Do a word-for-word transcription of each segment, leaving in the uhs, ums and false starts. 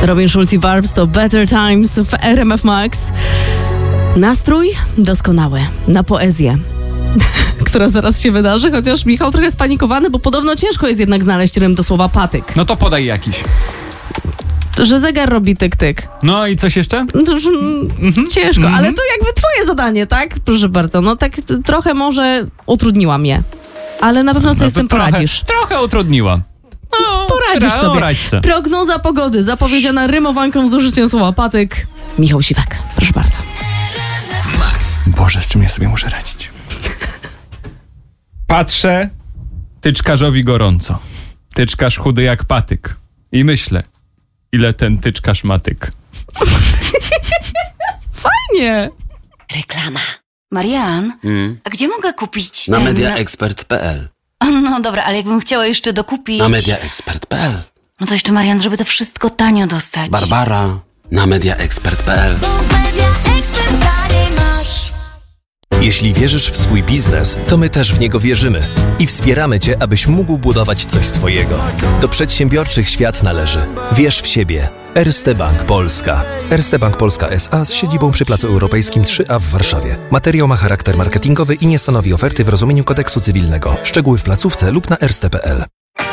Robin Schulz i Barbs to Better Times w R M F Max. Nastrój doskonały na poezję, która zaraz się wydarzy, chociaż Michał trochę spanikowany, bo podobno ciężko jest jednak znaleźć rym do słowa patyk. No to podaj jakiś. Że zegar robi tyk-tyk. No i coś jeszcze? To już, mm, ciężko, mm-hmm. ale to jakby twoje zadanie, tak? Proszę bardzo, no tak t- trochę może utrudniłam je, ale na pewno sobie no z tym trochę, poradzisz. Trochę utrudniła. No, Poradzisz ra, sobie. Radź se. Prognoza pogody zapowiedziana rymowanką z użyciem słowa patyk. Michał Siwek, proszę bardzo. Max. Boże, z czym ja sobie muszę radzić? Patrzę, tyczkarzowi gorąco. Tyczkarz chudy jak patyk. I myślę, ile ten tyczkarz ma tyk. Fajnie. Reklama. Marian, Hmm? a gdzie mogę kupić Na ten... mediaexpert kropka p l. O, no dobra, ale jakbym chciała jeszcze dokupić... Na mediaexpert kropka p l. No to jeszcze, Marian, żeby to wszystko tanio dostać. Barbara. Na mediaexpert kropka p l. Jeśli wierzysz w swój biznes, to my też w niego wierzymy i wspieramy Cię, abyś mógł budować coś swojego. Do przedsiębiorczych świat należy. Wierz w siebie. Erste Bank Polska. Erste Bank Polska S A z siedzibą przy Placu Europejskim trzy A w Warszawie. Materiał ma charakter marketingowy i nie stanowi oferty w rozumieniu kodeksu cywilnego. Szczegóły w placówce lub na erste kropka p l.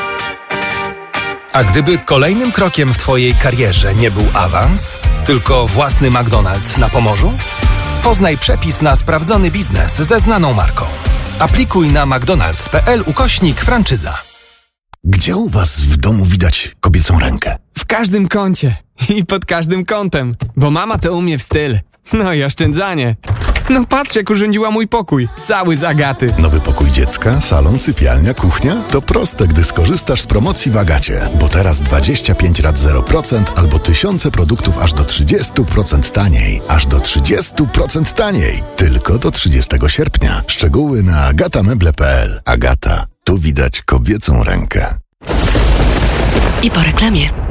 A gdyby kolejnym krokiem w Twojej karierze nie był awans, tylko własny McDonald's na Pomorzu? Poznaj przepis na sprawdzony biznes ze znaną marką. Aplikuj na mcdonalds kropka p l ukośnik franczyza. Gdzie u was w domu widać kobiecą rękę? W każdym kącie i pod każdym kątem, bo mama to umie w styl. No i oszczędzanie. No patrz, jak urządziła mój pokój, cały z Agaty. Nowy pokój dziecka, salon, sypialnia, kuchnia? To proste, gdy skorzystasz z promocji w Agacie. Bo teraz dwadzieścia pięć rat zero procent albo tysiące produktów aż do trzydzieści procent taniej. Aż do trzydzieści procent taniej. Tylko do trzydziestego sierpnia. Szczegóły na agatameble kropka p l. Agata. Tu widać kobiecą rękę. I po reklamie.